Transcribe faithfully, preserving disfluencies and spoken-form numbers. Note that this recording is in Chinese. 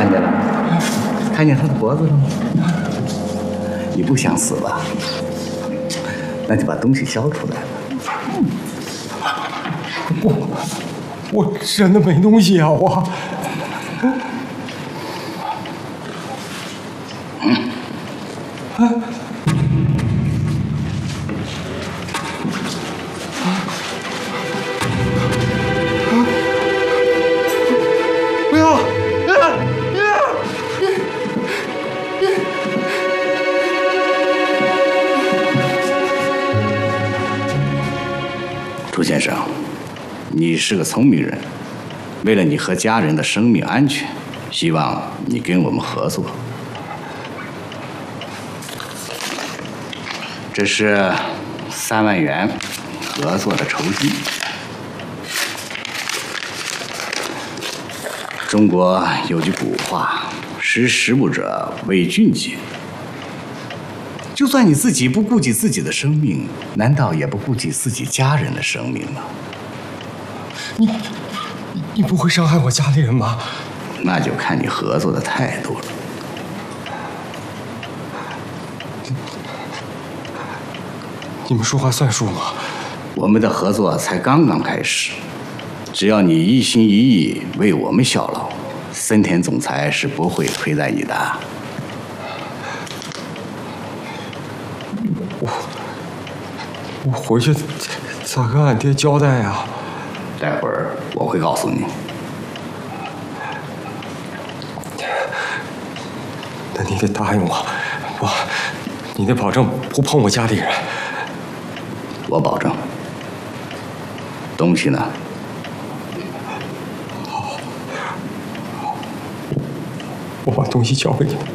看见了？看见他的脖子了吗？你不想死吧？那就把东西交出来吧。 我我真的没东西啊！我。嗯。啊。 朱先生，你是个聪明人，为了你和家人的生命安全，希望你跟我们合作。这是三万元合作的酬金。中国有句古话：“识时务者为俊杰。”就算你自己不顾及自己的生命，难道也不顾及自己家人的生命吗？ 你，你不会伤害我家里人吧？ 那就看你合作的态度了。 你们说话算数吗？ 我们的合作才刚刚开始，只要你一心一意为我们效劳，森田总裁是不会亏待你的。 我回去咋跟俺爹交代呀？ 待会儿我会告诉你。 那你得答应我，我，你得保证不碰我家里人。 我保证。东西呢？ 好，我把东西交给你们。